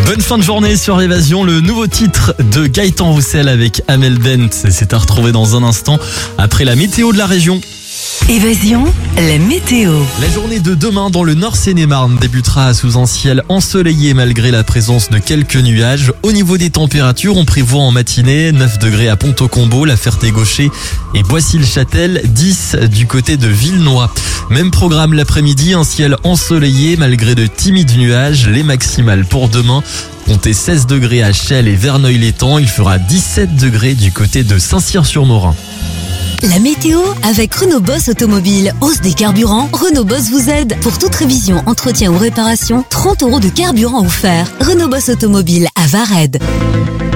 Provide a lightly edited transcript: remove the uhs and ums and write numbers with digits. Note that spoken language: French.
Bonne fin de journée sur Évasion, le nouveau titre de Gaëtan Roussel avec Amel Bent. C'est à retrouver dans un instant après la météo de la région. Évasion, la météo. La journée de demain dans le Nord Seine-et-Marne débutera sous un ciel ensoleillé malgré la présence de quelques nuages. Au niveau des températures, on prévoit en matinée 9 degrés à Pont-au-Combo, La Ferté-Gaucher et Boissy-le-Châtel, 10 du côté de Villenoy. Même programme l'après-midi, un ciel ensoleillé malgré de timides nuages. Les maximales pour demain, comptez 16 degrés à Chelles et Verneuil-l'Étang. Il fera 17 degrés du côté de Saint-Cyr-sur-Morin. La météo avec Renault Boss Automobile. Hausse des carburants, Renault Boss vous aide. Pour toute révision, entretien ou réparation, 30 € de carburant offert. Renault Boss Automobile à Vared.